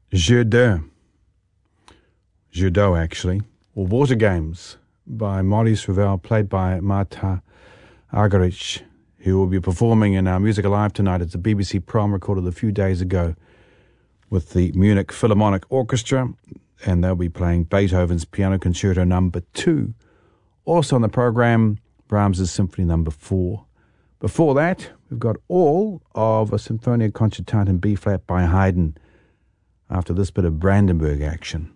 Jeu d'eau, actually, or Water Games by Maurice Ravel, played by Marta Argerich, who will be performing in our Music Alive tonight. It's a BBC prom recorded a few days ago with the Munich Philharmonic Orchestra, and they'll be playing Beethoven's Piano Concerto No. 2. Also on the program, Brahms' Symphony No. 4. Before that, we've got all of a Symphonia Concertante in B-flat by Haydn, after this bit of Brandenburg action.